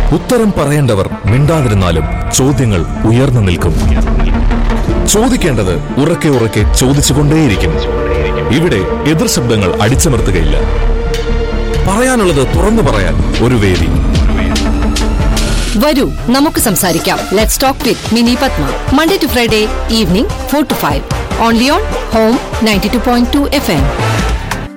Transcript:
ഉത്തരം പറയേണ്ടവർ മിണ്ടാതിരുന്നാലും ചോദ്യങ്ങൾ ഉയർന്നു നിൽക്കും. ചോദിക്കേണ്ടത് ഉറക്കെ ഉറക്കെ ചോദിച്ചുകൊണ്ടേയിരിക്കും. ഇവിടെ എതിർ ശബ്ദങ്ങൾ അടിച്ചമർത്തുകയില്ല. പറയാനുള്ളത് തുറന്നു പറയാൻ ഒരു വേദി. വരൂ, നമുക്ക് സംസാരിക്കാം. Let's talk with mini Padma. Monday to Friday evening 4 to 5. Only on Home 92.2 FM.